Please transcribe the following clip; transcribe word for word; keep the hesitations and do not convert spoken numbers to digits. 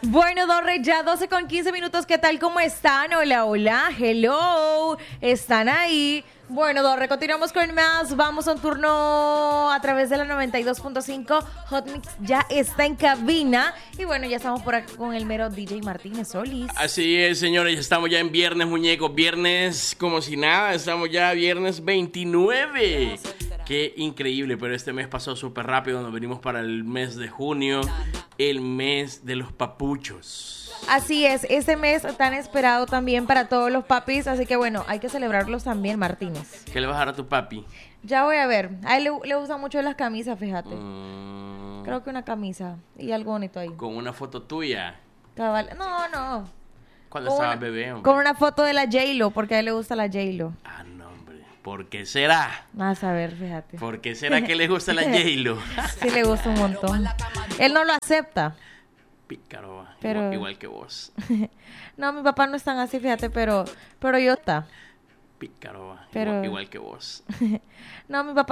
Bueno, Dorre, ya doce con quince minutos. ¿Qué tal? ¿Cómo están? Hola, hola, hello. ¿Están ahí? Bueno, Dorre, continuamos con más. Vamos a un turno a través de la noventa y dos punto cinco. Hot Mix ya está en cabina. Y bueno, ya estamos por acá con el mero D J Martínez Solís. Así es, señores. Ya estamos ya en viernes, muñecos. Viernes como si nada. Estamos ya viernes veintinueve. Qué increíble, pero este mes pasó súper rápido. Nos venimos para el mes de junio. El mes de los papuchos. Así es, este mes tan esperado también para todos los papis, así que bueno, hay que celebrarlos también, Martínez. ¿Qué le vas a dar a tu papi? Ya voy a ver, a él le, le gustan mucho las camisas, fíjate. Mm, Creo que una camisa y algo bonito ahí. Con una foto tuya. Cabal. No, no. Cuando Con estabas una- bebé, hombre. Con una foto de la J-Lo, porque a él le gusta la J-Lo. Ah, no, hombre. ¿Por qué será? Vas a ver, fíjate. ¿Por qué será que le gusta la J-Lo? Sí le gusta un montón. Él no lo acepta. Pícaro, va. Pero- igual, igual que vos. No, mi papá no es tan así, fíjate, pero, pero yo está. Pícaro, va. Pero- igual, igual que vos. No, mi papá